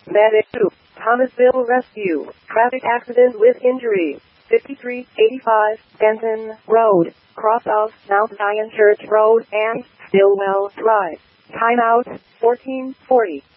Medic 2, Thomasville Rescue. Traffic accident with injury. 5385 Benton Road, cross of Mount Zion Church Road and Stillwell Drive. Timeout 1440.